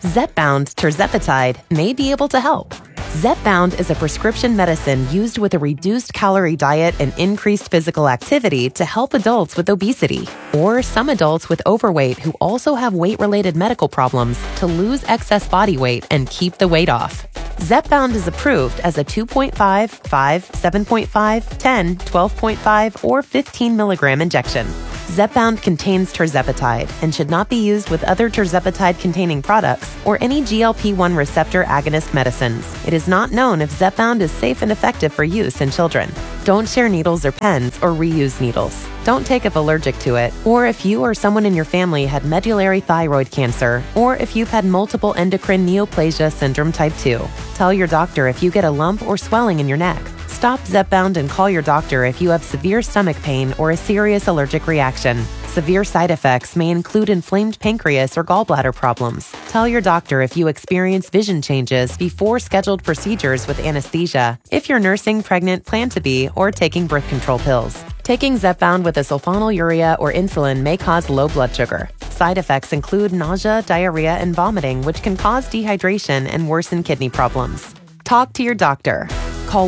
Zepbound tirzepatide may be able to help. Zepbound is a prescription medicine used with a reduced calorie diet and increased physical activity to help adults with obesity, or some adults with overweight who also have weight-related medical problems to lose excess body weight and keep the weight off. Zepbound is approved as a 2.5, 5, 7.5, 10, 12.5, or 15 milligram injection. Zepbound contains tirzepatide and should not be used with other tirzepatide-containing products or any GLP-1 receptor agonist medicines. It is not known if Zepbound is safe and effective for use in children. Don't share needles or pens or reuse needles. Don't take if allergic to it, or if you or someone in your family had medullary thyroid cancer, or if you've had multiple endocrine neoplasia syndrome type 2. Tell your doctor if you get a lump or swelling in your neck. Stop Zepbound and call your doctor if you have severe stomach pain or a serious allergic reaction. Severe side effects may include inflamed pancreas or gallbladder problems. Tell your doctor if you experience vision changes before scheduled procedures with anesthesia, if you're nursing, pregnant, plan to be, or taking birth control pills. Taking Zepbound with a sulfonylurea or insulin may cause low blood sugar. Side effects include nausea, diarrhea, and vomiting, which can cause dehydration and worsen kidney problems. Talk to your doctor. Call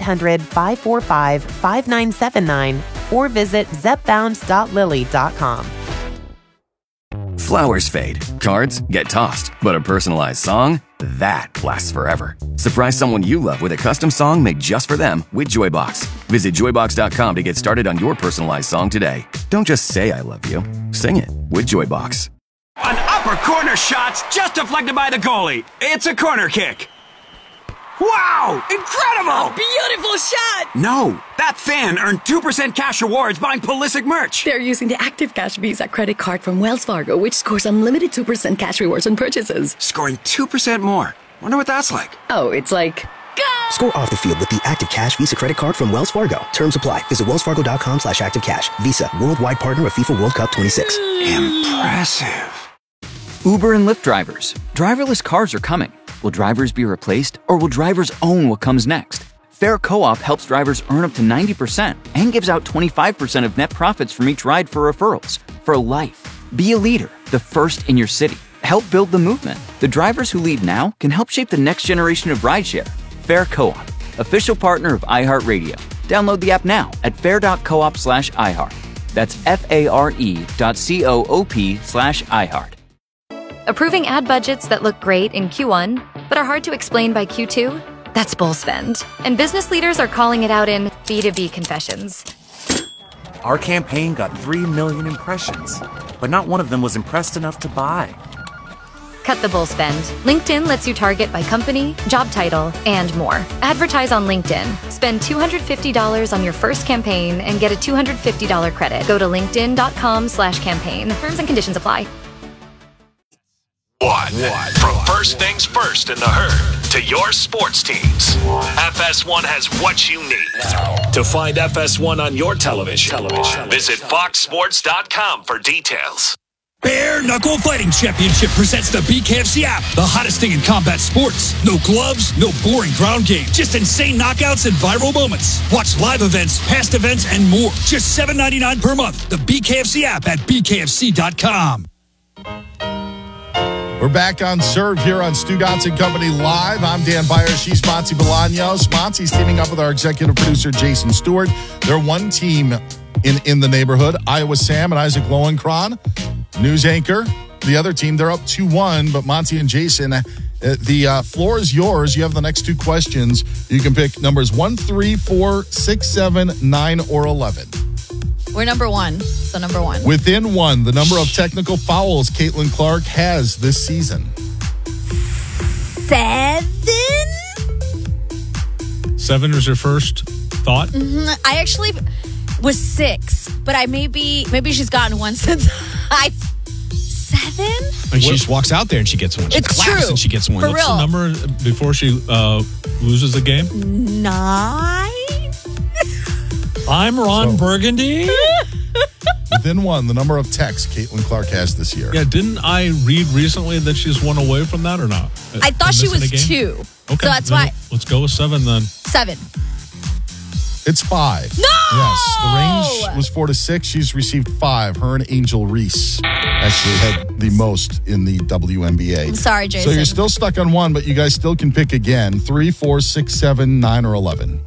1-800-545-5979 or visit zepbound.lily.com. Flowers fade, cards get tossed, but a personalized song, that lasts forever. Surprise someone you love with a custom song made just for them with Joybox. Visit joybox.com to get started on your personalized song today. Don't just say I love you, sing it with Joybox. An upper corner shot's just deflected by the goalie. It's a corner kick. Wow! Incredible! A beautiful shot! No, that fan earned 2% cash rewards buying Pulisic merch. They're using the Active Cash Visa credit card from Wells Fargo, which scores unlimited 2% cash rewards on purchases. Scoring 2% more. Wonder what that's like. Oh, it's like... Go! Score off the field with the Active Cash Visa credit card from Wells Fargo. Terms apply. Visit wellsfargo.com/activecash. Visa, worldwide partner of FIFA World Cup 26. Impressive. Uber and Lyft drivers. Driverless cars are coming. Will drivers be replaced, or will drivers own what comes next? Fair Co-op helps drivers earn up to 90% and gives out 25% of net profits from each ride for referrals. For life. Be a leader, the first in your city. Help build the movement. The drivers who lead now can help shape the next generation of rideshare. Fair Co-op, official partner of iHeartRadio. Download the app now at fair.coop/iHeart. That's FARE.coop/iHeart. Approving ad budgets that look great in Q1, but are hard to explain by Q2? That's bull spend. And business leaders are calling it out in B2B confessions. Our campaign got 3 million impressions, but not one of them was impressed enough to buy. Cut the bull spend. LinkedIn lets you target by company, job title, and more. Advertise on LinkedIn. Spend $250 on your first campaign and get a $250 credit. Go to linkedin.com/campaign. Terms and conditions apply. What? From first things first in the herd to your sports teams, FS1 has what you need. To find FS1 on your television, visit foxsports.com for details. Bare Knuckle Fighting Championship presents the BKFC app, the hottest thing in combat sports. No gloves, no boring ground game, just insane knockouts and viral moments. Watch live events, past events, and more. Just $7.99 per month. The BKFC app at bkfc.com. We're back on Serve here on Stu Gatz Company Live. I'm Dan Byer. She's Monty Bolaños. Monty's teaming up with our executive producer, Jason Stewart. They're one team in the neighborhood. Iowa Sam and Isaac Lowenkron, news anchor. The other team, they're up 2-1, but Monty and Jason, the floor is yours. You have the next two questions. You can pick numbers 1, 3, 4, 6, 7, 9, or 11. We're number one. So number one. Within one, the number of technical fouls Caitlin Clark has this season. 7? 7 was your first thought? Mm-hmm. I actually was 6, but maybe she's gotten one since 7? And she just walks out there and she gets one. She It's claps true. and she gets one. For What's real. the number before she loses the game? 9? I'm Ron Burgundy. Within one, the number of techs Caitlin Clark has this year. Yeah, didn't I read recently that she's one away from that or not? I thought she Missing was a game? 2. Okay, So that's then why. Let's go with 7 then. 7. It's 5. No! Yes, the range was 4 to 6. She's received 5. Her and Angel Reese actually had the most in the WNBA. I'm sorry, Jason. So you're still stuck on 1, but you guys still can pick again. 3, 4, 6, 7, 9, or 11.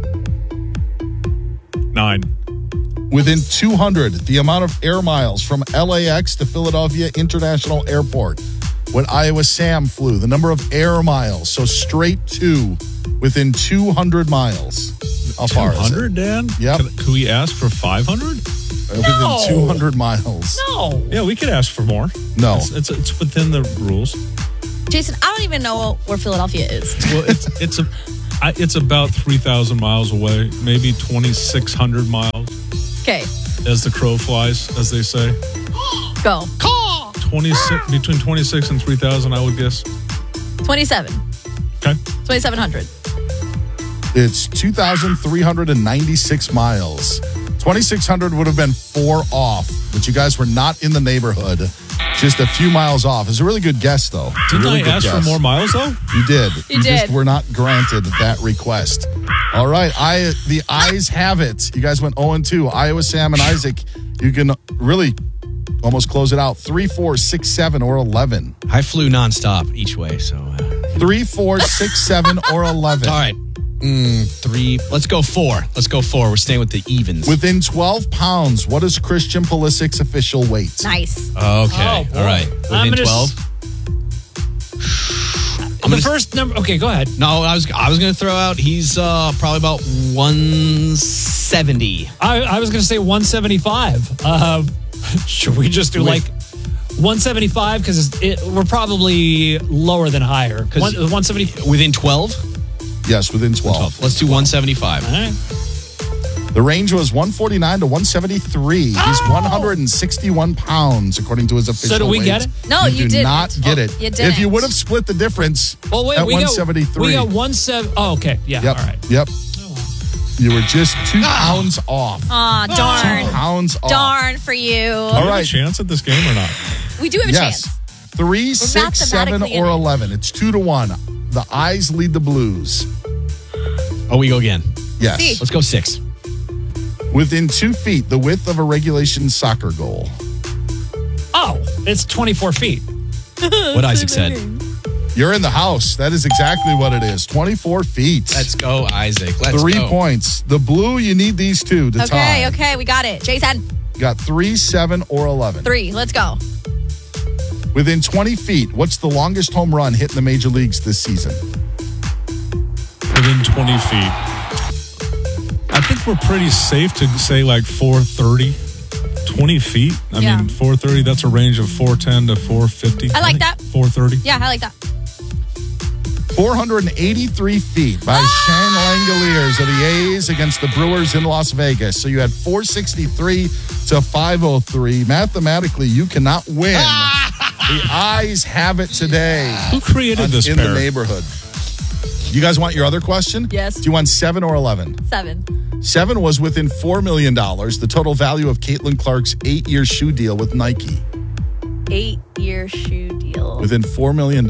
9. Within 200, the amount of air miles from LAX to Philadelphia International Airport when Iowa Sam flew. The number of air miles, so straight to within 200 miles. How far is it? 200, Dan? Yep. Could we ask for 500? Within 200 miles. No. Yeah, we could ask for more. No. It's within the rules. Jason, I don't even know where Philadelphia is. Well, it's about 3,000 miles away, maybe 2,600 miles. Okay. As the crow flies, as they say. Go. 26 between 26 and 3,000, I would guess. 27. Okay. 2,700. It's 2,396 miles. 2,600 would have been 4 off, but you guys were not in the neighborhood. Just a few miles off. It's a really good guess, though. Didn't really I ask for more miles, though? You did. You did. Just were not granted that request. All right. The eyes have it. You guys went 0-2. Iowa Sam and Isaac, you can really almost close it out. 3, 4, 6, 7, or 11. I flew nonstop each way, so. 3, 4, 6, 7, or 11. All right. 3. Let's go 4. We're staying with the evens. Within 12 pounds, what is Christian Pulisic's official weight? Nice. Okay. Oh, all right. Within 12. The first number. Okay, go ahead. No, I was going to throw out. He's probably about 170. I was going to say 175. Should we just do like 175 because we're probably lower than higher? 170 within 12. Yes, within 12. Let's do 175. All right. The range was 149 to 173. He's 161 pounds, according to his official So do we weight. get it? No, you do didn't. not get it. You didn't. If you would have split the difference at we 173. got 17. Oh, okay. Yeah. Yep. All right. Yep. You were just 2 pounds off. Aw, darn. 2 pounds off. Darn for you. Do we All have right. a chance at this game or not? We do have a chance. 3, 6, 7, mathematically or in it. 11. It's 2 to 1. The eyes lead the Blues. Oh, we go again. Yes. See. Let's go 6. Within 2 feet, the width of a regulation soccer goal. Oh, it's 24 feet. What Isaac said. You're in the house. That is exactly what it is. 24 feet. Let's go, Isaac. Let's 3 go. points. The Blue, you need these 2 to tie. Okay, we got it. Jason, You got 3, 7, or 11. 3. Let's go. Within 20 feet, what's the longest home run hit in the major leagues this season? Within 20 feet. I think we're pretty safe to say like 430. 20 feet? I mean, 430, that's a range of 410 to 450. I like that. 430. Yeah, I like that. 483 feet by Shane Langoliers of the A's against the Brewers in Las Vegas. So you had 463 to 503. Mathematically, you cannot win. The eyes have it today. Who created this in pair? the neighborhood? You guys want your other question? Yes. Do you want 7 or 11? 7. 7 was within $4 million, the total value of Caitlin Clark's 8-year shoe deal with Nike. 8-year shoe deal. Within $4 million.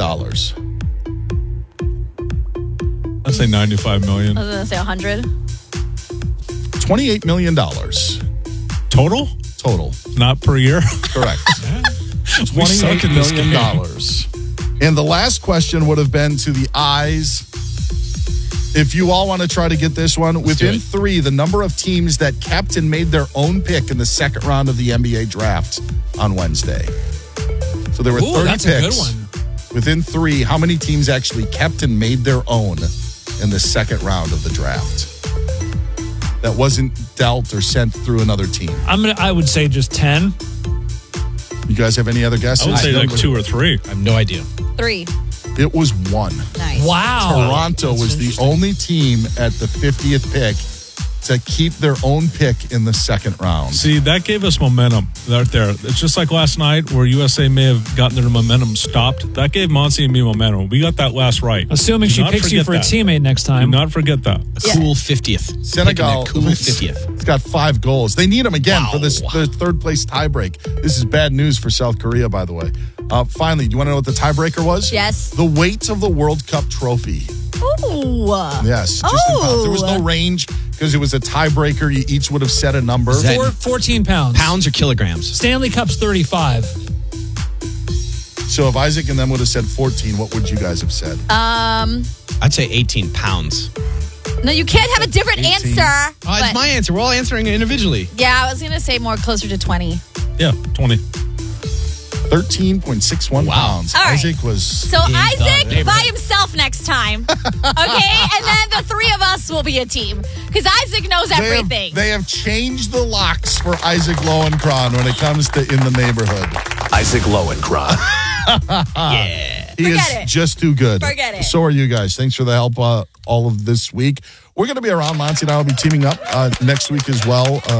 I'd say 95 million. I was going to say 100. $28 million. Total? Total. Not per year? Correct. We suck $28 at this million. game. And the last question would have been to the eyes. If you all want to try to get this one, within 3, the number of teams that kept and made their own pick in the second round of the NBA draft on Wednesday. So there were 30 that's picks. a good one. Within 3, how many teams actually kept and made their own in the second round of the draft? That wasn't dealt or sent through another team. I would say just 10. You guys have any other guesses? I would say like 2 or 3. I have no idea. 3. It was 1. Nice. Wow. Toronto was the only team at the 50th pick to keep their own pick in the second round. See, that gave us momentum right there. It's just like last night where USA may have gotten their momentum stopped. That gave Monty and me momentum. We got that last right. Assuming Do she not picks you forget for a that. teammate next time. Do not forget that. A cool 50th. Senegal, Picking a cool 50th. It's got 5 goals. They need them again for this the third place tiebreak. This is bad news for South Korea, by the way. Finally, do you want to know what the tiebreaker was? Yes. The weight of the World Cup trophy. Ooh. Yes. Just in pounds. There was no range. because it was a tiebreaker. You each would have said a number. 14 pounds. Pounds or kilograms? Stanley Cup's 35. So if Isaac and them would have said 14, what would you guys have said? I'd say 18 pounds. No, you can't have a different 18. answer. Oh, it's my answer. We're all answering individually. Yeah, I was going to say more closer to 20. Yeah, 20. 13.61 pounds. All right. Isaac was... So Isaac by himself next time. Okay? And then the three of us will be a team. Because Isaac knows everything. They have changed the locks for Isaac Lowenkron when it comes to In the Neighborhood. Isaac Lowenkron. He is just too good. Forget it. So are you guys. Thanks for the help all of this week. We're going to be around. Monty and I will be teaming up next week as well.